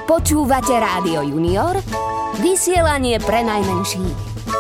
Počúvate Rádio Junior, vysielanie pre najmenších.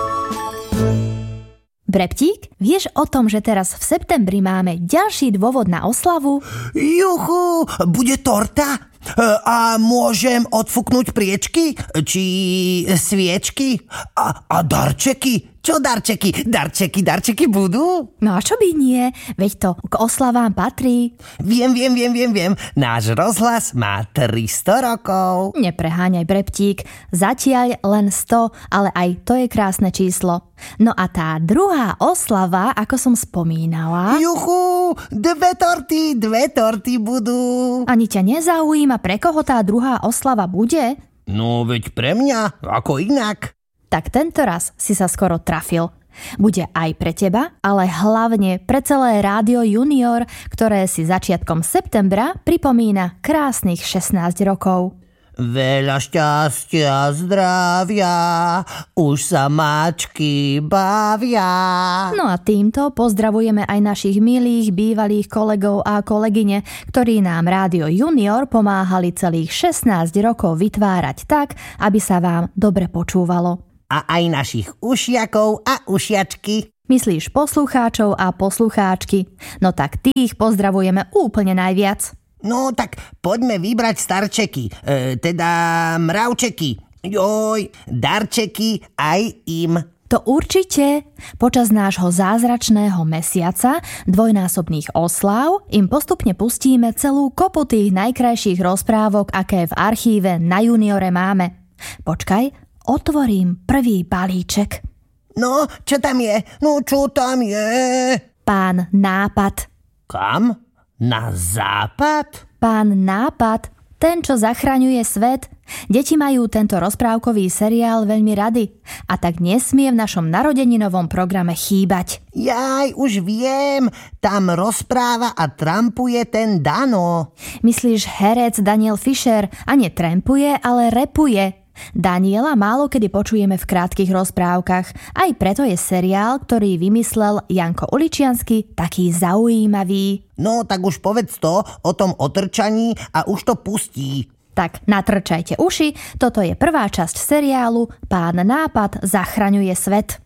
Breptík, vieš o tom, že teraz v septembri máme ďalší dôvod na oslavu? Juchu, bude torta? A môžem odfúknuť priečky? Či sviečky? A darčeky? Čo darčeky? Darčeky budú? No a čo by nie? Veď to k oslavám patrí. Viem. Náš rozhlas má 300 rokov. Nepreháňaj, Breptík. Zatiaľ len 100, ale aj to je krásne číslo. No a tá druhá oslava, ako som spomínala... Juchu, dve torty budú. Ani ťa nezaujíma, pre koho tá druhá oslava bude? No veď pre mňa, ako inak. Tak tento raz si sa skoro trafil. Bude aj pre teba, ale hlavne pre celé Rádio Junior, ktoré si začiatkom septembra pripomína krásnych 16 rokov. Veľa šťastia, zdravia, už sa mačky bavia. No a týmto pozdravujeme aj našich milých bývalých kolegov a kolegyne, ktorí nám Rádio Junior pomáhali celých 16 rokov vytvárať tak, aby sa vám dobre počúvalo. A aj našich ušiakov a ušiačky. Myslíš poslucháčov a poslucháčky? No tak tých pozdravujeme úplne najviac. No tak poďme vybrať starčeky, teda mravčeky. Joj, darčeky aj im. To určite. Počas nášho zázračného mesiaca dvojnásobných osláv im postupne pustíme celú kopu tých najkrajších rozprávok, aké v archíve na Juniore máme. Počkaj, otvorím prvý balíček. No, čo tam je? Pán Nápad. Kam? Na západ? Pán Nápad, ten, čo zachraňuje svet. Deti majú tento rozprávkový seriál veľmi rady a tak nesmie v našom narodeninovom programe chýbať. Jaj, už viem, tam rozpráva a trampuje ten Dano. Myslíš herec Daniel Fischer a netrampuje, ale repuje. Daniela málo kedy počujeme v krátkych rozprávkach, aj preto je seriál, ktorý vymyslel Janko Uličiansky, taký zaujímavý. No tak už povedz to o tom otrčaní a už to pustí. Tak natrčajte uši, toto je prvá časť seriálu Pán Nápad zachraňuje svet.